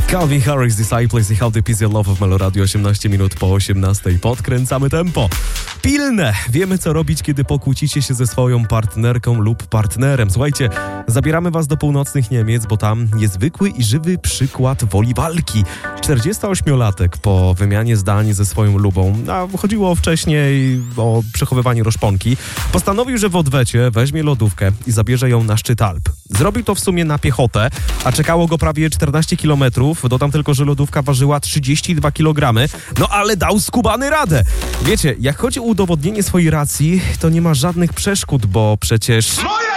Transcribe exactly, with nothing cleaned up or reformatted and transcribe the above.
Calvin Harris, Disciples i How Deep Is Your Love w Meloradio. Osiemnaście minut po osiemnastej. Podkręcamy tempo. Pilne! Wiemy, co robić, kiedy pokłócicie się ze swoją partnerką lub partnerem. Słuchajcie, zabieramy was do północnych Niemiec, bo tam niezwykły i żywy przykład woli walki. czterdziestoośmiolatek po wymianie zdań ze swoją lubą, a chodziło wcześniej o przechowywanie rozponki, postanowił, że w odwecie weźmie lodówkę i zabierze ją na szczyt Alp. Zrobił to w sumie na piechotę, a czekało go prawie czternaście kilometrów. Dodam tylko, że lodówka ważyła trzydzieści dwa kilogramy. No ale dał skubany radę. Wiecie, jak chodzi o udowodnienie swojej racji, to nie ma żadnych przeszkód, bo przecież...